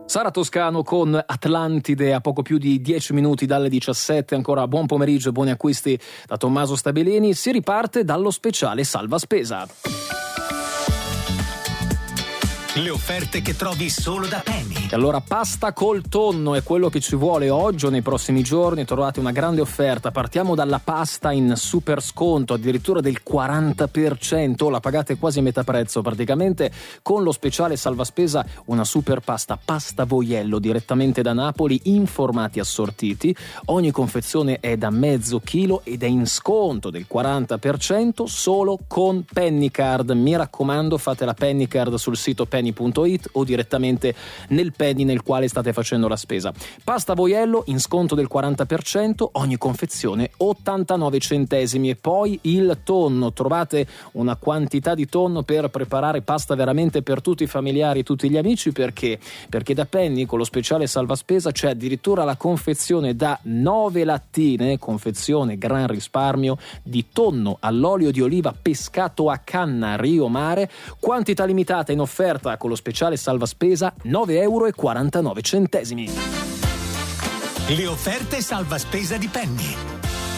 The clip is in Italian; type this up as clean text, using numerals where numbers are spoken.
Sara Toscano con Atlantide a poco più di 10 minuti dalle 17. Ancora buon pomeriggio e buoni acquisti da Tommaso Stabilini. Si riparte dallo speciale Salva Spesa. Le offerte che trovi solo da Penny. E allora pasta col tonno è quello che ci vuole oggi o nei prossimi giorni. Trovate una grande offerta. Partiamo dalla pasta in super sconto, addirittura del 40%. La pagate quasi a metà prezzo praticamente. Con lo speciale Salva Spesa una super pasta Voiello direttamente da Napoli in formati assortiti. Ogni confezione è da mezzo chilo ed è in sconto del 40% solo con Pennycard. Mi raccomando, fate la Pennycard sul sito penny.it o direttamente nel Penny nel quale state facendo la spesa. Pasta Voiello in sconto del 40%, ogni confezione 89 centesimi. E poi il tonno, trovate una quantità di tonno per preparare pasta veramente per tutti i familiari, tutti gli amici. Perché da Penny con lo speciale Salva Spesa c'è addirittura la confezione da 9 lattine, confezione gran risparmio, di tonno all'olio di oliva pescato a canna Rio Mare, quantità limitata in offerta con lo speciale Salva Spesa, 9,49 €. Le offerte Salva Spesa di Penny.